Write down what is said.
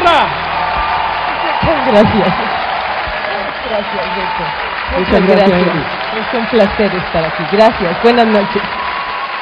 tierra. Gracias. Gracias, Beto. Muchas gracias. Es un placer estar aquí. Gracias. Buenas noches.